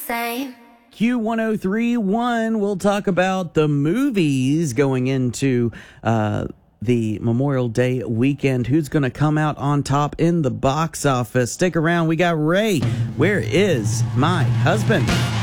same. Q1031, we'll talk about the movies going into the Memorial Day weekend. Who's going to come out on top in the box office? Stick around. We got Ray. Where is my husband?